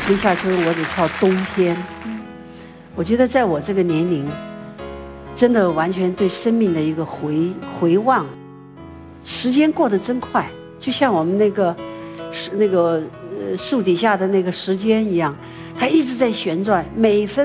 春夏秋冬我只跳冬天。我觉得在我这个年龄，真的完全对生命的一个回望，时间过得真快，就像我们那个树底下的那个时间一样，它一直在旋转，每分